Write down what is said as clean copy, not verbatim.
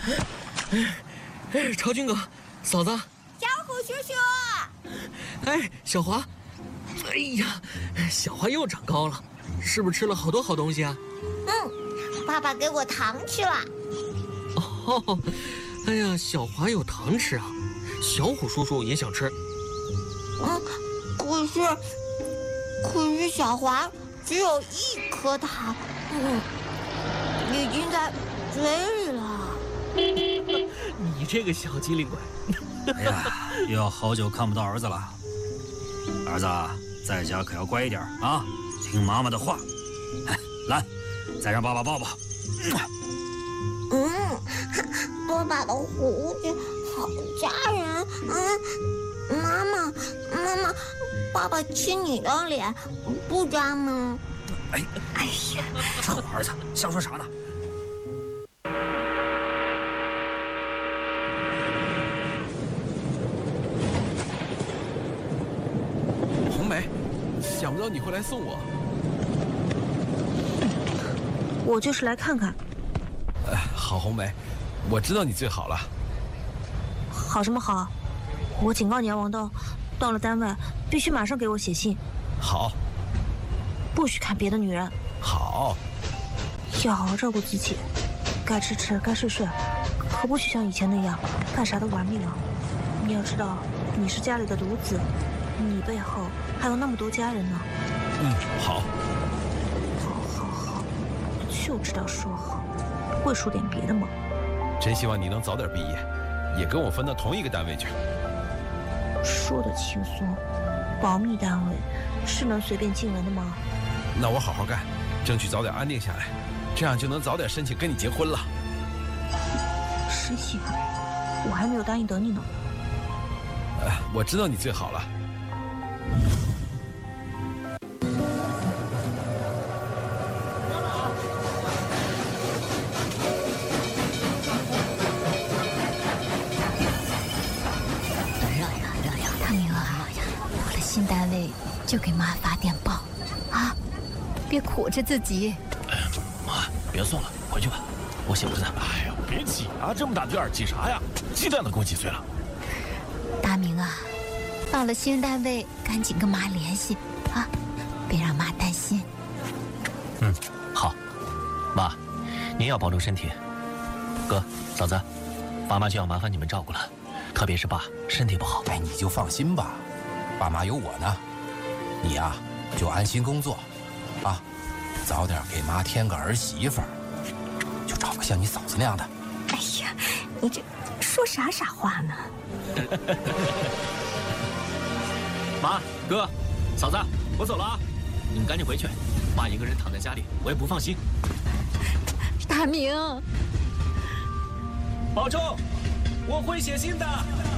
朝军哥，嫂子， 小虎叔叔， 哎，小华，哎呀，小华又长高了，是不是吃了好多好东西啊？ 爸爸给我糖吃了。 哦，哎呀，小华有糖吃啊，小虎叔叔也想吃。 可是小华只有1颗糖，已经在嘴里了。 你这个小机灵鬼！ 哎呀，又要好久看不到儿子了。儿子在家可要乖一点啊，听妈妈的话。哎，来，再让爸爸抱抱。 爸爸的胡子好吓人。妈妈，爸爸亲你的脸不扎吗？ 哎呀，臭儿子，瞎说啥呢？ 红梅，想不到你会来送我。 我就是来看看。 好，红梅，我知道你最好了。 好什么好？我警告你啊，王豆，到了单位必须马上给我写信。 好。 不许看别的女人。 好。 要好好照顾自己，该吃吃，该睡睡，可不许像以前那样干啥都玩命啊！你要知道，你是家里的独子，你背后还有那么多家人呢。 好。 好，就知道说好，会说点别的吗？ 真希望你能早点毕业，也跟我分到同一个单位去。 说的轻松，保密单位是能随便进人的吗？ 那我好好干，争取早点安定下来，这样就能早点申请跟你结婚了。 实习，我还没有答应等你呢。 我知道你最好了。 新单位就给妈发电报，啊，别苦着自己。 妈，别送了，回去吧，我醒着呢。哎呀，别挤啊，这么大店挤啥呀？鸡蛋都给我挤碎了。 大明啊，到了新单位赶紧跟妈联系啊，别让妈担心。 好，妈，您要保重身体。哥，嫂子，爸妈就要麻烦你们照顾了，特别是爸身体不好。 哎，你就放心吧。爸妈有我呢，你呀就安心工作，啊，早点给妈添个儿媳妇儿，就找个像你嫂子那样的。 哎呀，你这说啥傻话呢？ 妈，哥，嫂子，我走了啊，你们赶紧回去，妈一个人躺在家里，我也不放心。 大明， 保重，我会写信的。